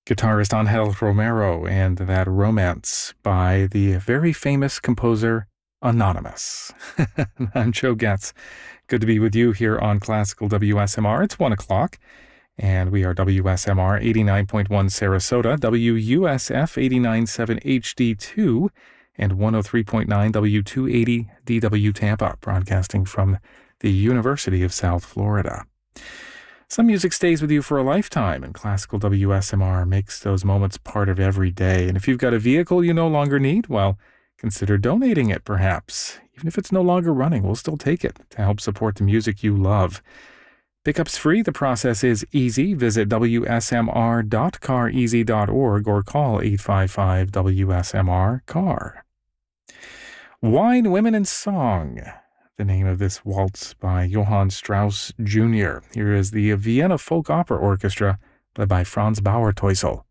Guitarist Angel Romero and that Romance by the very famous composer Anonymous. I'm Joe Getz. Good to be with you here on Classical WSMR. It's 1 o'clock, and we are WSMR 89.1 Sarasota, WUSF 89.7 HD2, and 103.9 W280 DW Tampa, broadcasting from the University of South Florida. Some music stays with you for a lifetime, and Classical WSMR makes those moments part of every day. And if you've got a vehicle you no longer need, well, consider donating it, perhaps. Even if it's no longer running, we'll still take it to help support the music you love. Pickup's free. The process is easy. Visit wsmr.careasy.org or call 855-WSMR-CAR. Wine, Women, and Song, the name of this waltz by Johann Strauss Jr. Here is the Vienna Folk Opera Orchestra, led by Franz Bauer-Teusel.